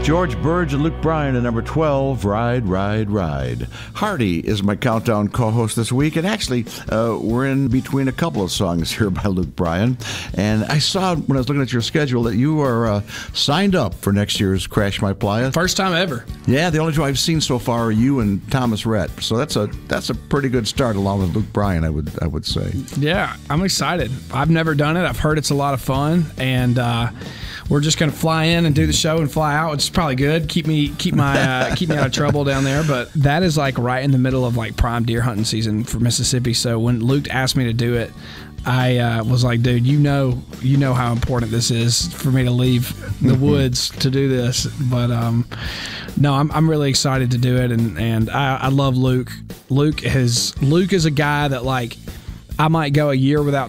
George Burge and Luke Bryan at number 12, Ride, Ride, Ride. Hardy is my countdown co-host this week, and actually, we're in between a couple of songs here by Luke Bryan. And I saw when I was looking at your schedule that you are signed up for next year's Crash My Playa. First time ever. Yeah, the only two I've seen so far are you and Thomas Rhett. So that's a pretty good start along with Luke Bryan, I would say. Yeah, I'm excited. I've never done it. I've heard it's a lot of fun, and we're just going to fly in and do the show and fly out, which is probably good. Keep me out of trouble down there. But that is like right in the middle of like prime deer hunting season for Mississippi. So when Luke asked me to do it, I was like, dude, you know how important this is for me to leave the woods to do this. But no, I'm really excited to do it, and I love Luke. Luke is a guy that, like, I might go a year without